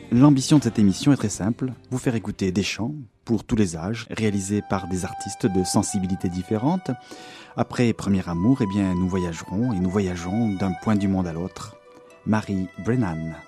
L'ambition de cette émission est très simple, vous faire écouter des chants pour tous les âges, réalisés par des artistes de sensibilités différentes. Après Premier Amour, nous voyagerons et nous voyageons d'un point du monde à l'autre. Mary Brennan.